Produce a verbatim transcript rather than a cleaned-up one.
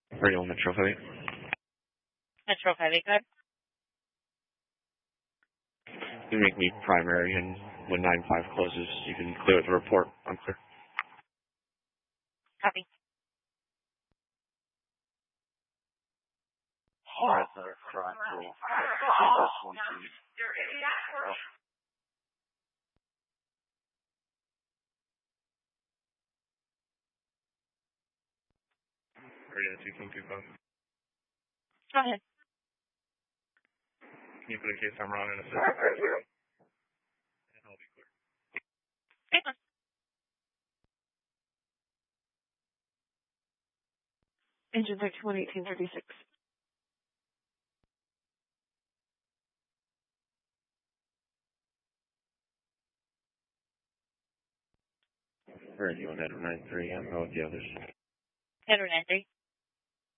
Radio Metro Heavy. Metro Heavy, good. You make me primary, and when nine five closes, you can clear the report. I'm clear. Copy. Alright, sir. Correct. Radio two King two five. Go ahead. Can you put a case number on it? And I'll be clear. Okay, on. Engine thirty-one eighteen thirty-six. Radio nine three. I'm going with the others. Header nine three.